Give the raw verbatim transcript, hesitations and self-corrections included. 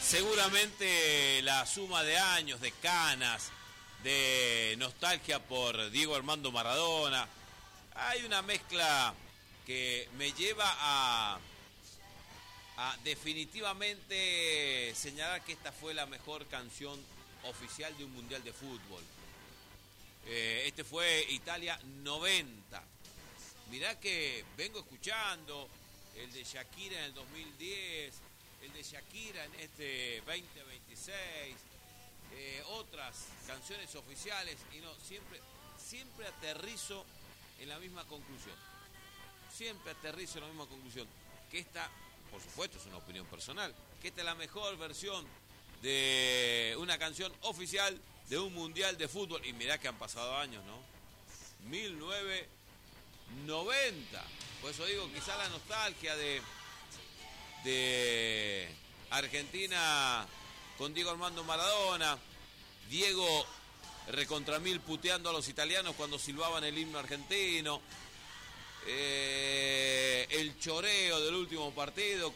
seguramente la suma de años, de canas, de nostalgia por Diego Armando Maradona. Hay una mezcla que me lleva a, a definitivamente señalar que esta fue la mejor canción oficial de un mundial de fútbol. Eh, este fue Italia noventa. Mirá que vengo escuchando el de Shakira en el dos mil diez, el de Shakira en este veinte veintiséis, eh, otras canciones oficiales, y no, siempre, siempre aterrizo en la misma conclusión. Siempre aterrizo en la misma conclusión. Que esta, por supuesto, es una opinión personal, que esta es la mejor versión de una canción oficial de un mundial de fútbol. Y mirá que han pasado años, ¿no? mil novecientos noventa. Por eso digo, quizá la nostalgia de, de Argentina con Diego Armando Maradona, Diego recontra mil puteando a los italianos cuando silbaban el himno argentino, eh, el choreo del último partido